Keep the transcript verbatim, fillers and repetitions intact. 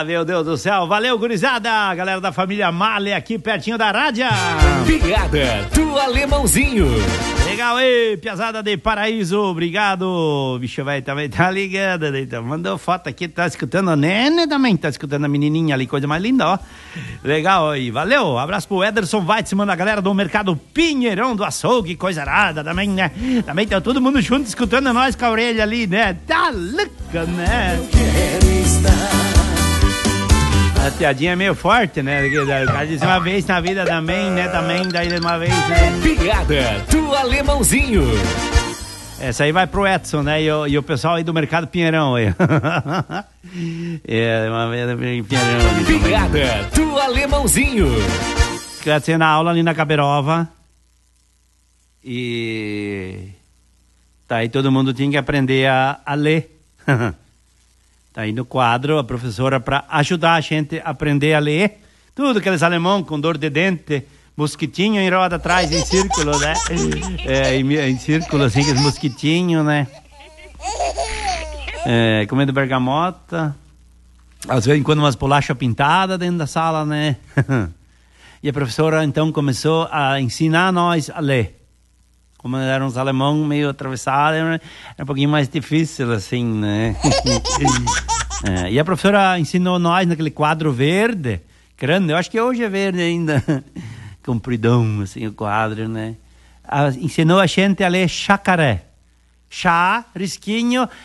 Ah, meu Deus do céu. Valeu, gurizada. Galera da família Marley aqui pertinho da rádio. Piada do Alemãozinho. Legal aí, piazada de Paraíso. Obrigado. O bicho velho também tá ligado. Então, mandou foto aqui, tá escutando a Nene também. Tá escutando a menininha ali, coisa mais linda, ó. Legal aí, valeu. Abraço pro Ederson Weitzman, a galera do Mercado Pinheirão do Açougue, coisa arada também, né? Também tá todo mundo junto escutando nós com a orelha ali, né? Tá louca, né? A piadinha é meio forte, né? O cara disse uma vez na vida também, né? Também, daí uma vez, né? Piada do Alemãozinho. Essa aí vai pro Edson, né? E o, e o pessoal aí do Mercado Pinheirão aí. É, uma vez Pinheirão. Piada do Alemãozinho. Que eu ia na aula ali na Caberova. E tá aí, todo mundo tinha que aprender a, a ler. Tá aí no quadro a professora para ajudar a gente a aprender a ler. Tudo aqueles alemão com dor de dente, mosquitinho em roda atrás, em círculo, né? É, em, em círculo, assim, aqueles mosquitinhos, né? É, comendo bergamota. Às vezes, quando umas bolachas pintadas dentro da sala, né? E a professora, então, começou a ensinar nós a ler. Como eram uns alemão meio atravessados, era um pouquinho mais difícil, assim, né? É, e a professora ensinou nós naquele quadro verde, grande, eu acho que hoje é verde ainda, compridão, assim, o quadro, né? A, ensinou a gente a ler chacaré. Chá, risquinho,